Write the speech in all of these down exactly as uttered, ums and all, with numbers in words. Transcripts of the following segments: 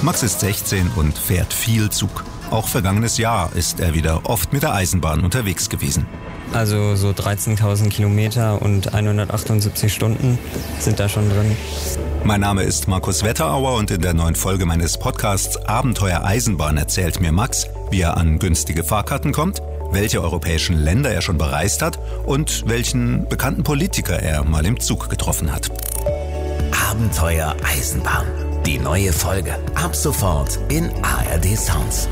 Max ist sechzehn und fährt viel Zug. Auch vergangenes Jahr ist er wieder oft mit der Eisenbahn unterwegs gewesen. Also so dreizehntausend Kilometer und hundertachtundsiebzig Stunden sind da schon drin. Mein Name ist Markus Wetterauer und in der neuen Folge meines Podcasts Abenteuer Eisenbahn erzählt mir Max, wie er an günstige Fahrkarten kommt, welche europäischen Länder er schon bereist hat und welchen bekannten Politiker er mal im Zug getroffen hat. Abenteuer Eisenbahn. Die neue Folge ab sofort in A R D Sounds.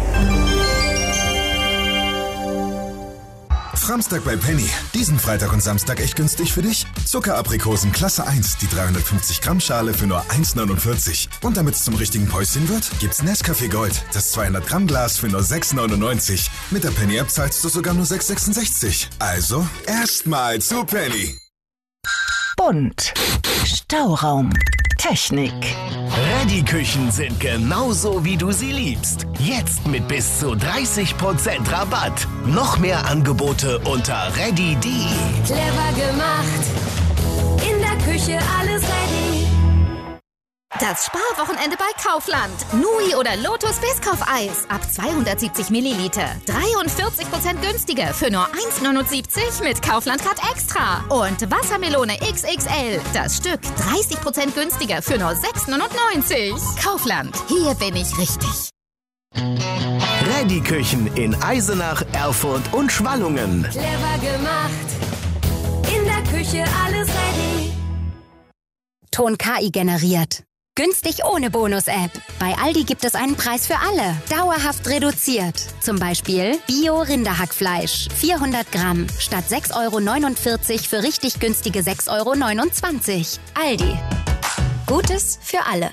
Framstag bei Penny. Diesen Freitag und Samstag echt günstig für dich. Zuckeraprikosen Klasse eins, die dreihundertfünfzig Gramm Schale für nur eins neunundvierzig. Und damit es zum richtigen Päuschen wird, gibt's Nescafé Gold, das zweihundert Gramm Glas für nur sechs neunundneunzig. Mit der Penny App zahlst du sogar nur sechs sechsundsechzig. Also erstmal zu Penny. Bunt. Stauraum. Technik. Ready-Küchen sind genauso, wie du sie liebst. Jetzt mit bis zu dreißig Prozent Rabatt. Noch mehr Angebote unter ready punkt de. Clever gemacht. In der Küche alles ready. Das Sparwochenende bei Kaufland. Nui oder Lotus Biscoff-Eis ab zweihundertsiebzig Milliliter. dreiundvierzig Prozent günstiger für nur eins neunundsiebzig mit Kaufland Card Extra. Und Wassermelone X X L. Das Stück dreißig Prozent günstiger für nur sechs neunundneunzig. Kaufland. Hier bin ich richtig. Ready-Küchen in Eisenach, Erfurt und Schwallungen. Clever gemacht. In der Küche alles ready. Ton K I generiert. Günstig ohne Bonus-App. Bei Aldi gibt es einen Preis für alle. Dauerhaft reduziert. Zum Beispiel Bio-Rinderhackfleisch. vierhundert Gramm. Statt sechs Euro neunundvierzig für richtig günstige sechs Euro neunundzwanzig. Aldi. Gutes für alle.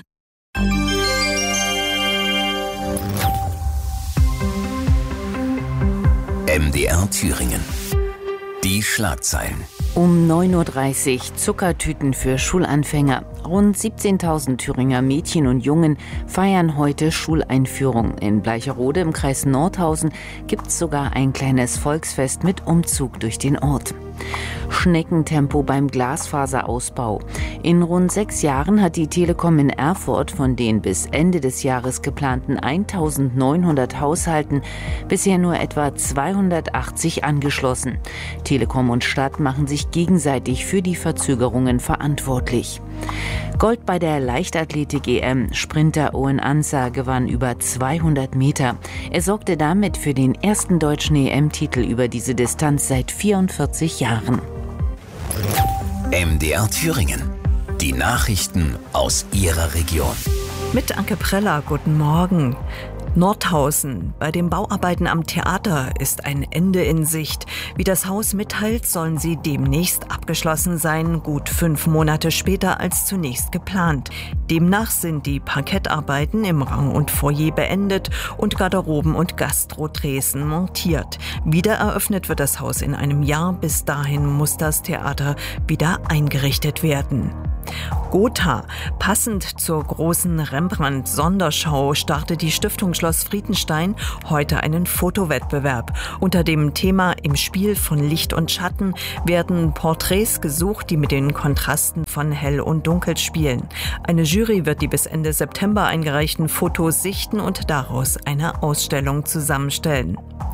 M D R Thüringen. Die Schlagzeilen. Um neun Uhr dreißig Zuckertüten für Schulanfänger. Rund siebzehntausend Thüringer Mädchen und Jungen feiern heute Schuleinführung. In Bleicherode im Kreis Nordhausen gibt es sogar ein kleines Volksfest mit Umzug durch den Ort. Schneckentempo beim Glasfaserausbau. In rund sechs Jahren hat die Telekom in Erfurt von den bis Ende des Jahres geplanten eintausendneunhundert Haushalten bisher nur etwa zweihundertachtzig angeschlossen. Telekom und Stadt machen sich gegenseitig für die Verzögerungen verantwortlich. Gold bei der Leichtathletik-E M. Sprinter Owen Ansah gewann über zweihundert Meter. Er sorgte damit für den ersten deutschen E M-Titel über diese Distanz seit vierundvierzig Jahren. M D R Thüringen. Die Nachrichten aus Ihrer Region. Mit Anke Preller, guten Morgen. Nordhausen. Bei den Bauarbeiten am Theater ist ein Ende in Sicht. Wie das Haus mitteilt, sollen sie demnächst abgeschlossen sein, gut fünf Monate später als zunächst geplant. Demnach sind die Parkettarbeiten im Rang und Foyer beendet und Garderoben und Gastro-Tresen montiert. Wieder eröffnet wird das Haus in einem Jahr. Bis dahin muss das Theater wieder eingerichtet werden. Gotha. Passend zur großen Rembrandt-Sonderschau startet die Stiftung Schloss Friedenstein heute einen Fotowettbewerb. Unter dem Thema Im Spiel von Licht und Schatten werden Porträts gesucht, die mit den Kontrasten von Hell und Dunkel spielen. Eine Jury wird die bis Ende September eingereichten Fotos sichten und daraus eine Ausstellung zusammenstellen.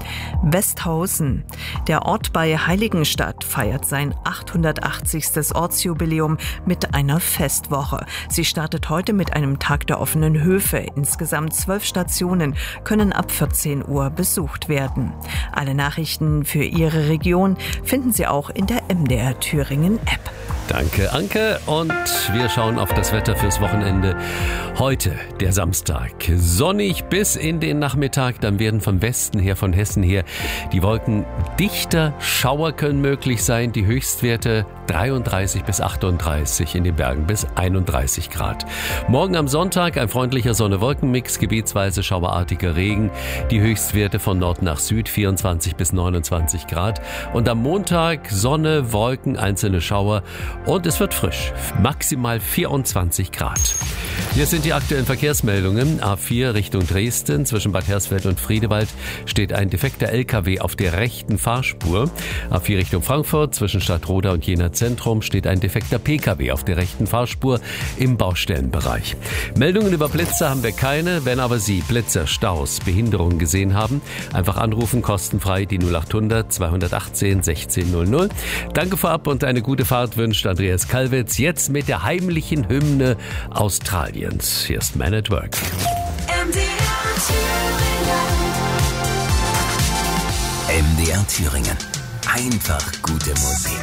Westhausen. Der Ort bei Heiligenstadt feiert sein achthundertachtzigstes Ortsjubiläum mit einer Festwoche. Sie startet heute mit einem Tag der offenen Höfe. Insgesamt zwölf Stationen können ab vierzehn Uhr besucht werden. Alle Nachrichten für Ihre Region finden Sie auch in der M D R Thüringen App. Danke, Anke. Und wir schauen auf das Wetter fürs Wochenende. Heute, der Samstag. Sonnig bis in den Nachmittag. Dann werden vom Westen her, von Hessen her, die Wolken dichter. Schauer können möglich sein. Die Höchstwerte dreiunddreißig bis achtunddreißig, in den Bergen bis einunddreißig Grad. Morgen am Sonntag ein freundlicher Sonne-Wolken-Mix, gebietsweise schauerartiger Regen. Die Höchstwerte von Nord nach Süd vierundzwanzig bis neunundzwanzig Grad. Und am Montag Sonne, Wolken, einzelne Schauer. Und es wird frisch, maximal vierundzwanzig Grad. Hier sind die aktuellen Verkehrsmeldungen. A vier Richtung Dresden, zwischen Bad Hersfeld und Friedewald steht ein defekter L K W auf der rechten Fahrspur. A vier Richtung Frankfurt, zwischen Stadtroda und Jena Stadtzentrum steht ein defekter Pkw auf der rechten Fahrspur im Baustellenbereich. Meldungen über Blitzer haben wir keine. Wenn aber Sie Blitzer, Staus, Behinderungen gesehen haben, einfach anrufen, kostenfrei die null achthundert zweihundertachtzehn sechzehn null null. Danke vorab und eine gute Fahrt wünscht Andreas Kalwitz. Jetzt mit der heimlichen Hymne Australiens. Hier ist Man at Work. M D R Thüringen. Einfach gute Musik.